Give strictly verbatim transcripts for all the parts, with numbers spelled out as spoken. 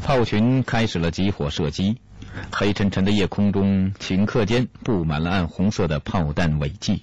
炮群开始了集火射击，黑沉沉的夜空中顷刻间布满了暗红色的炮弹尾迹。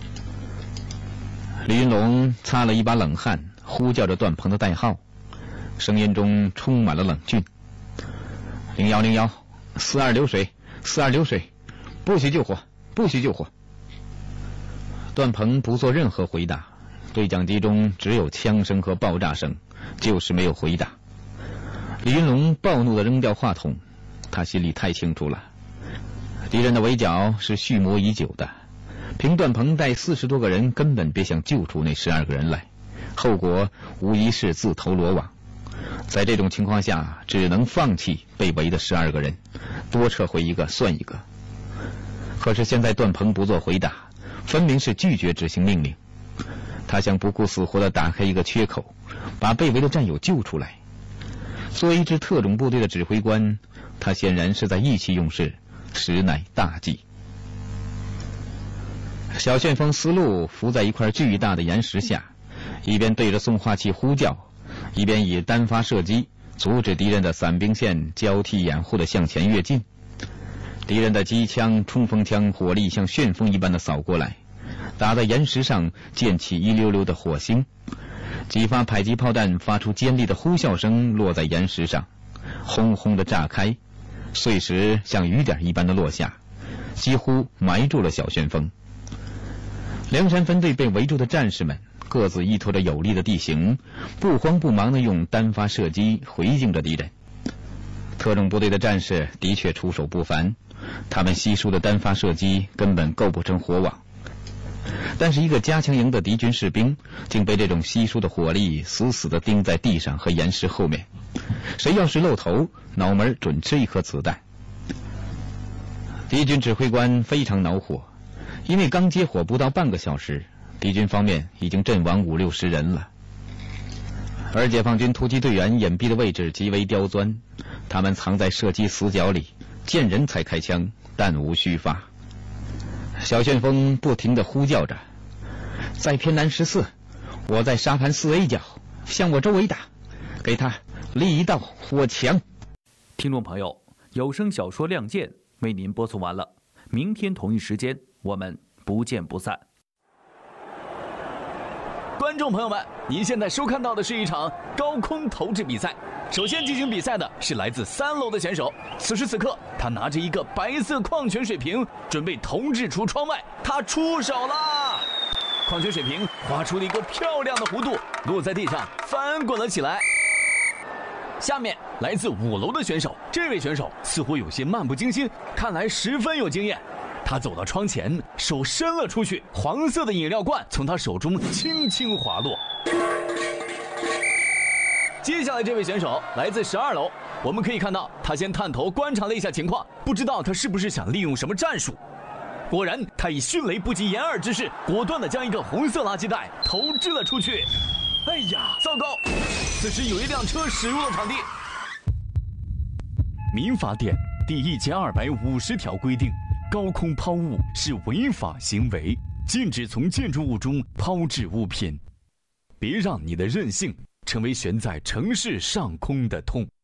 李云龙擦了一把冷汗，呼叫着段鹏的代号，声音中充满了冷峻：零幺零幺，四二流水，四二流水，不许救火，不许救火。段鹏不做任何回答，对讲机中只有枪声和爆炸声，就是没有回答。李云龙暴怒地扔掉话筒，他心里太清楚了，敌人的围剿是蓄谋已久的，凭段鹏带四十多个人根本别想救出那十二个人来，后果无疑是自投罗网。在这种情况下，只能放弃被围的十二个人，多撤回一个算一个。可是现在段鹏不做回答，分明是拒绝执行命令。他想不顾死活地打开一个缺口，把被围的战友救出来。作为一支特种部队的指挥官，他显然是在意气用事，实乃大忌。小旋风思路伏在一块巨大的岩石下，一边对着送话器呼叫，一边以单发射击阻止敌人的伞兵线交替掩护地向前跃进。敌人的机枪、冲锋枪火力像旋风一般的扫过来，打在岩石上溅起一溜溜的火星。几发迫击炮弹发出尖利的呼啸声，落在岩石上，轰轰地炸开，碎石像雨点一般的落下，几乎埋住了小旋风。梁山分队被围住的战士们各自依托着有利的地形，不慌不忙地用单发射击回敬着敌人。特种部队的战士的确出手不凡，他们稀疏的单发射击根本构不成火网，但是一个加强营的敌军士兵竟被这种稀疏的火力死死地钉在地上和岩石后面，谁要是露头，脑门准吃一颗子弹。敌军指挥官非常恼火，因为刚接火不到半个小时，敌军方面已经阵亡五六十人了。而解放军突击队员隐蔽的位置极为刁钻，他们藏在射击死角里，见人才开枪，弹无虚发。小旋风不停地呼叫着：在偏南十四，我在沙盘四 A 角，向我周围打，给他立一道火墙。 听众朋友，有声小说《亮剑》为您播送完了，明天同一时间我们不见不散。 观众朋友们，您现在收看到的是一场高空投掷比赛。首先进行比赛的是来自三楼的选手，此时此刻他拿着一个白色矿泉水瓶，准备投掷出窗外。他出手啦！矿泉水瓶划出了一个漂亮的弧度，落在地上翻滚了起来。下面来自五楼的选手，这位选手似乎有些漫不经心，看来十分有经验。他走到窗前，手伸了出去，黄色的饮料罐从他手中轻轻滑落。接下来这位选手来自十二楼，我们可以看到他先探头观察了一下情况，不知道他是不是想利用什么战术。果然，他以迅雷不及掩耳之势，果断地将一个红色垃圾袋投掷了出去。哎呀，糟糕！此时有一辆车驶入了场地。民法典第一千二百五十条规定，高空抛物是违法行为，禁止从建筑物中抛掷物品。别让你的任性成为悬在城市上空的痛。